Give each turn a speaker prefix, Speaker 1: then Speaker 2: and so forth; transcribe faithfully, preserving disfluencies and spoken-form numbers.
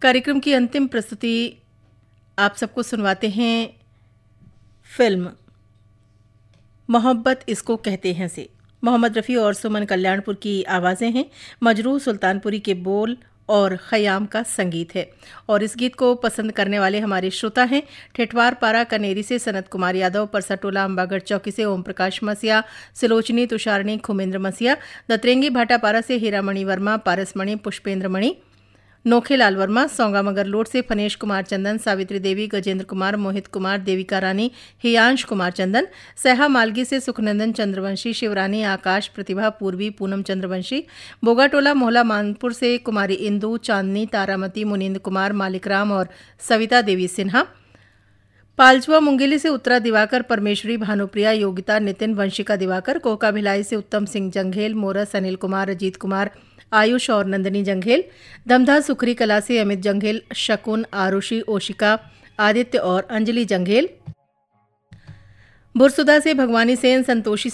Speaker 1: कार्यक्रम की अंतिम प्रस्तुति आप सबको सुनवाते हैं फिल्म मोहब्बत इसको कहते हैं से। मोहम्मद रफ़ी और सुमन कल्याणपुर की आवाज़ें हैं, मजरूह सुल्तानपुरी के बोल और खयाम का संगीत है। और इस गीत को पसंद करने वाले हमारे श्रोता हैं ठेठवार पारा कनेरी से सनत कुमार यादव, परसटोला अम्बागढ़ चौकी से ओम प्रकाश मसिया, सिलोचनी तुषारणी खुमेंद्र मसिया, दतरेंगी भाटापारा से हीरामणि वर्मा, पारसमणि पुष्पेंद्र मणि, नोखेलाल वर्मा, सौंगा मगरलोड से फनेश कुमार चंदन, सावित्री देवी, गजेंद्र कुमार, मोहित कुमार, देविका रानी, हियांश कुमार चंदन, सहा मालगी से सुखनंदन चंद्रवंशी, शिवरानी, आकाश, प्रतिभा, पूर्वी, पूनम चंद्रवंशी, बोगाटोला मोहला मानपुर से कुमारी इंदू, चांदनी, तारामती, मुनिंद कुमार, मालिकराम और सविता देवी सिन्हा, पालचुआ मुंगेली से उत्तरा दिवाकर, परमेश्वरी, भानुप्रिया, योगिता, नितिन, वंशिका दिवाकर, कोका भिलाई से उत्तम सिंह जंघेल, मोरस, अनिल कुमार, अजीत कुमार, आयुष और नंदिनी जंघेल, दमधा सुखरी कला से अमित जंघेल, शकुन, आरुषि, ओशिका, आदित्य और अंजलि जंघेल, बुरसुदा से भगवानी सेन, संतोषी